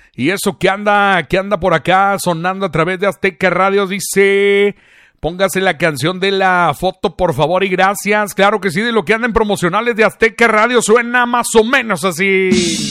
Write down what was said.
Y eso que anda por acá sonando a través de Azteca Radio, dice... Póngase la canción de la foto, por favor, y gracias. Claro que sí, de lo que anda en promocionales de Azteca Radio suena más o menos así.